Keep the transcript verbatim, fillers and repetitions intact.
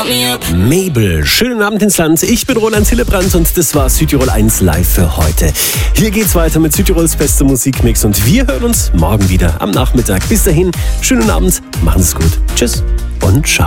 Mabel, schönen Abend ins Land. Ich bin Roland Hillebrand und das war Südtirol eins live für heute. Hier geht's weiter mit Südtirols bester Musikmix und wir hören uns morgen wieder am Nachmittag. Bis dahin, schönen Abend, machen Sie es gut. Tschüss und ciao.